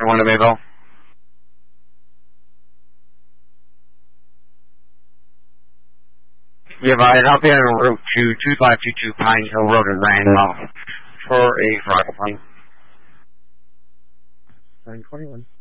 Winnebago. Yeah, right, I'll be on route to 2522 Pine Hill Road in Randolph for a flight plane. 921.